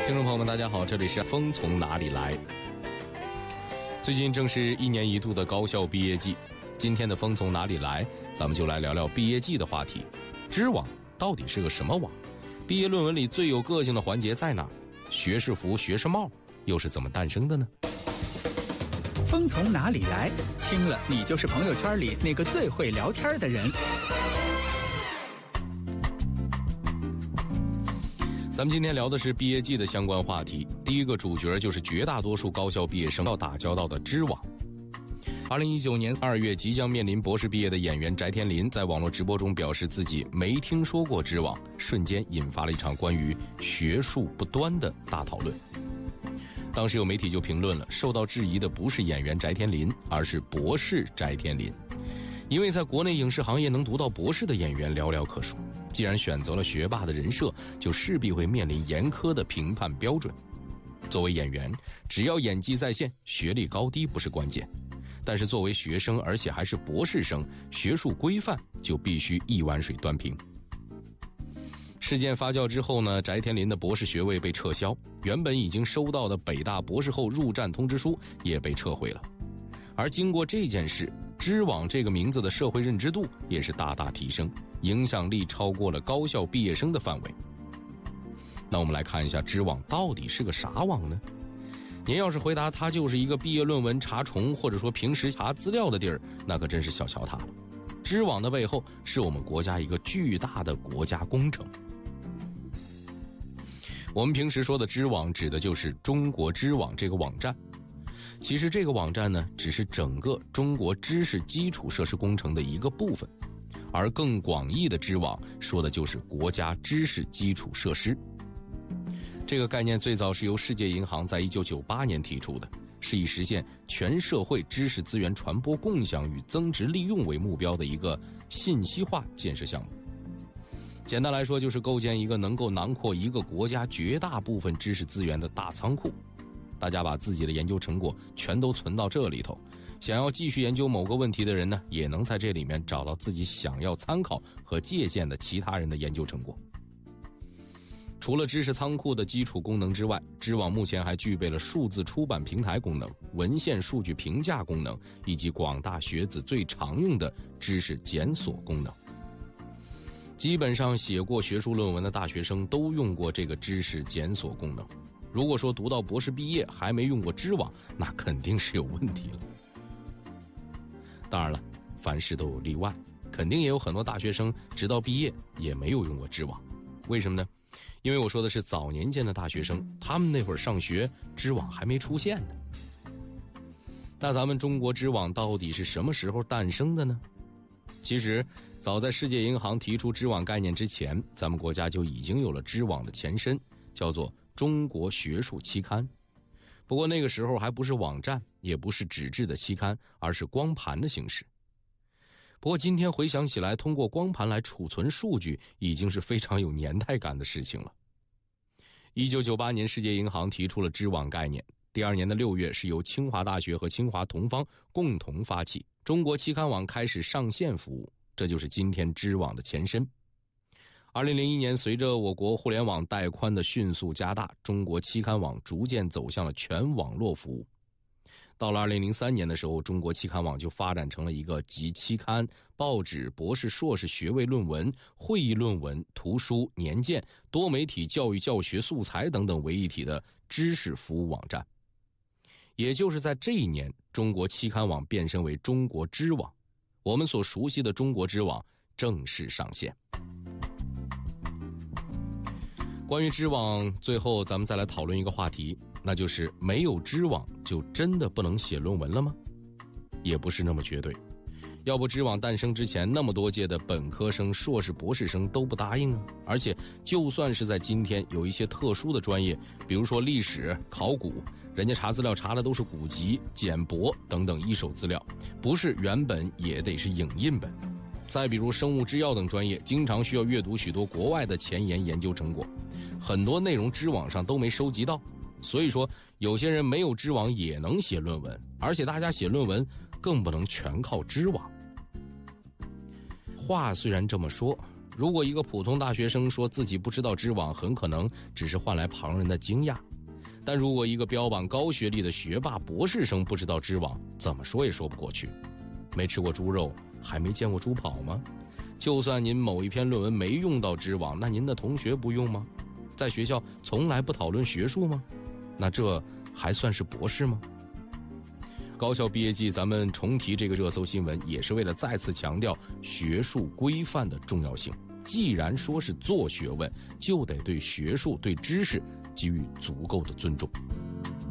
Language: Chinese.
听众朋友们大家好，这里是风从哪里来。最近正是1年1度的高校毕业季，今天的风从哪里来，咱们就来聊聊毕业季的话题。知网到底是个什么网？毕业论文里最有个性的环节在哪？学士服、学士帽又是怎么诞生的呢？ 风从哪里来？听了你就是朋友圈里那个最会聊天的人。 咱们今天聊的是毕业季的相关话题，第一个主角就是绝大多数高校毕业生要打交道的知网。2019年2月，即将面临博士毕业的演员翟天临在网络直播中表示自己没听说过知网，瞬间引发了一场关于学术不端的大讨论。当时有媒体就评论了，受到质疑的不是演员翟天临，而是博士翟天临。因为在国内影视行业能读到博士的演员寥寥可数，既然选择了学霸的人设，就势必会面临严苛的评判标准。作为演员，只要演技在线，学历高低不是关键。但是作为学生，而且还是博士生，学术规范就必须一碗水端平。事件发酵之后呢，翟天临的博士学位被撤销，原本已经收到的北大博士后入站通知书也被撤回了。而经过这件事，知网这个名字的社会认知度也是大大提升，影响力超过了高校毕业生的范围。那我们来看一下知网到底是个啥网呢？您要是回答它就是一个毕业论文查重或者说平时查资料的地儿，那可真是小瞧它了。知网的背后是我们国家一个巨大的国家工程。我们平时说的知网指的就是中国知网这个网站。其实这个网站呢，只是整个中国知识基础设施工程的一个部分，而更广义的知网说的就是国家知识基础设施。这个概念最早是由世界银行在1998年提出的，是以实现全社会知识资源传播共享与增值利用为目标的一个信息化建设项目。简单来说，就是构建一个能够囊括一个国家绝大部分知识资源的大仓库。大家把自己的研究成果全都存到这里头，想要继续研究某个问题的人呢，也能在这里面找到自己想要参考和借鉴的其他人的研究成果。除了知识仓库的基础功能之外，知网目前还具备了数字出版平台功能、文献数据评价功能，以及广大学子最常用的知识检索功能。基本上写过学术论文的大学生都用过这个知识检索功能。如果说读到博士毕业还没用过知网，那肯定是有问题了。当然了，凡事都有例外，肯定也有很多大学生直到毕业也没有用过知网。为什么呢？因为我说的是早年间的大学生，他们那会儿上学，知网还没出现呢。那咱们中国知网到底是什么时候诞生的呢？其实，早在世界银行提出知网概念之前，咱们国家就已经有了知网的前身，叫做中国学术期刊。不过那个时候还不是网站，也不是纸质的期刊，而是光盘的形式。不过今天回想起来，通过光盘来储存数据已经是非常有年代感的事情了。1998年世界银行提出了知网概念，第2年的6月是由清华大学和清华同方共同发起，中国期刊网开始上线服务，这就是今天知网的前身。2001年，随着我国互联网带宽的迅速加大，中国期刊网逐渐走向了全网络服务。到了2003年的时候，中国期刊网就发展成了一个集期刊、报纸、博士、硕士学位论文、会议论文、图书、年鉴、多媒体教育教学素材等等为一体的知识服务网站。也就是在这一年，中国期刊网变身为中国知网，我们所熟悉的中国知网正式上线。关于知网，最后咱们再来讨论一个话题，那就是没有知网就真的不能写论文了吗？也不是那么绝对。要不知网诞生之前，那么多届的本科生、硕士、博士生都不答应啊。而且就算是在今天，有一些特殊的专业，比如说历史、考古，人家查资料查的都是古籍、简帛等等一手资料，不是原本也得是影印本。再比如生物制药等专业，经常需要阅读许多国外的前沿研究成果，很多内容知网上都没收集到。所以说有些人没有知网也能写论文，而且大家写论文更不能全靠知网。话虽然这么说， 如果一个普通大学生说自己不知道知网，很可能只是换来旁人的惊讶。但如果一个标榜高学历的学霸博士生不知道知网，怎么说也说不过去。没吃过猪肉，还没见过猪跑吗？就算您某一篇论文没用到知网，那您的同学不用吗？在学校从来不讨论学术吗？那这还算是博士吗？高校毕业季咱们重提这个热搜新闻，也是为了再次强调学术规范的重要性。既然说是做学问，就得对学术、对知识给予足够的尊重。